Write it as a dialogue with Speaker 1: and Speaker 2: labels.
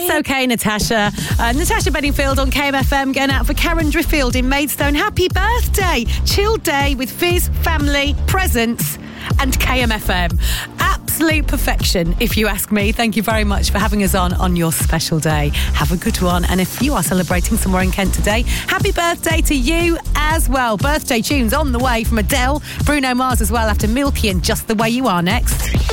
Speaker 1: That's okay, Natasha. Natasha Bedingfield on KMFM, going out for Karen Driffield in Maidstone. Happy birthday. Chill day with Fizz, family, presents and KMFM. Absolute perfection, if you ask me. Thank you very much for having us on your special day. Have a good one. And if you are celebrating somewhere in Kent today, happy birthday to you as well. Birthday tunes on the way from Adele, Bruno Mars as well, after Milky and Just the Way You Are next.